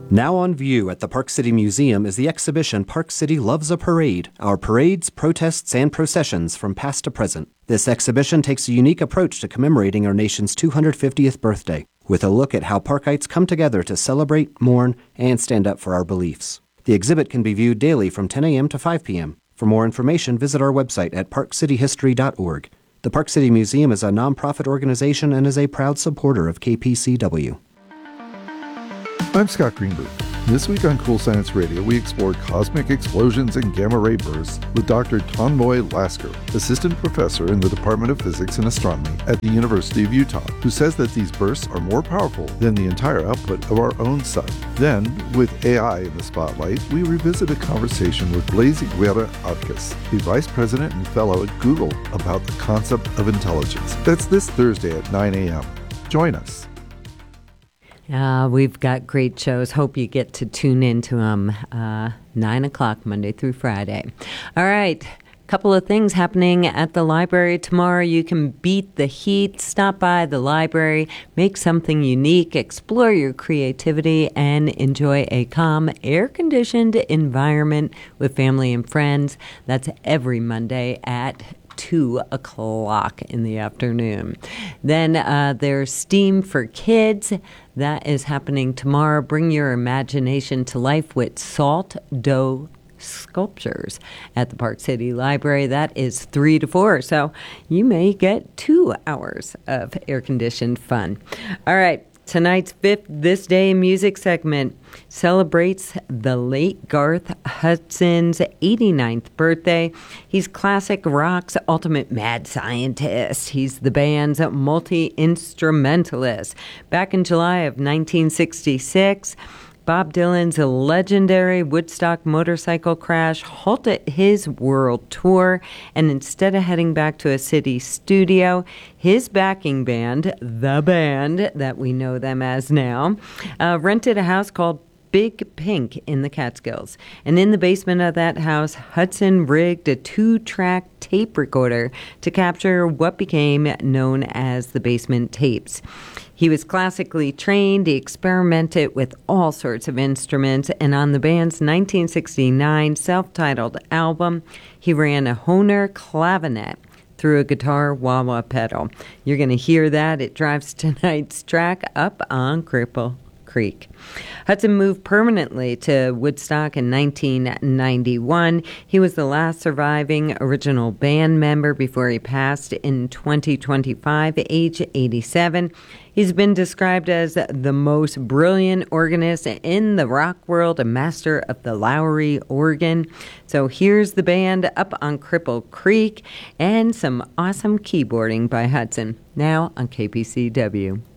Now on view at the Park City Museum is the exhibition Park City Loves a Parade, our parades, protests, and processions from past to present. This exhibition takes a unique approach to commemorating our nation's 250th birthday, with a look at how Parkites come together to celebrate, mourn, and stand up for our beliefs. The exhibit can be viewed daily from 10 a.m. to 5 p.m. For more information, visit our website at parkcityhistory.org. The Park City Museum is a nonprofit organization and is a proud supporter of KPCW. I'm Scott Greenberg. This week on Cool Science Radio, we explore cosmic explosions and gamma-ray bursts with Dr. Tonmoy Lasker, assistant professor in the Department of Physics and Astronomy at the University of Utah, who says that these bursts are more powerful than the entire output of our own sun. Then, with AI in the spotlight, we revisit a conversation with Blaise Guerra-Arquez, the vice president and fellow at Google, about the concept of intelligence. That's this Thursday at 9 a.m. Join us. We've got great shows. Hope you get to tune into them 9 o'clock Monday through Friday. All right. Couple of things happening at the library tomorrow. You can beat the heat, stop by the library, make something unique, explore your creativity, and enjoy a calm, air-conditioned environment with family and friends. That's every Monday at 2 o'clock in the afternoon. Then there's STEAM for Kids. That is happening tomorrow. Bring your imagination to life with salt dough sculptures at the Park City Library. That is 3 to 4. So you may get 2 hours of air-conditioned fun. All right. Tonight's fifth This Day in Music segment celebrates the late Garth Hudson's 89th birthday. He's classic rock's ultimate mad scientist. He's the band's multi-instrumentalist. Back in July of 1966, Bob Dylan's legendary Woodstock motorcycle crash halted his world tour, and instead of heading back to a city studio, his backing band, the band that we know them as now, rented a house called Big Pink in the Catskills. And in the basement of that house, Hudson rigged a 2-track tape recorder to capture what became known as the basement tapes. He was classically trained, he experimented with all sorts of instruments, and on the band's 1969 self-titled album, he ran a Hohner clavinet through a guitar wah-wah pedal. You're going to hear that. It drives tonight's track up on Cripple Creek. Hudson moved permanently to Woodstock in 1991. He was the last surviving original band member before he passed in 2025, age 87. He's been described as the most brilliant organist in the rock world, a master of the Lowry organ. So here's the band up on Cripple Creek and some awesome keyboarding by Hudson, now on KPCW.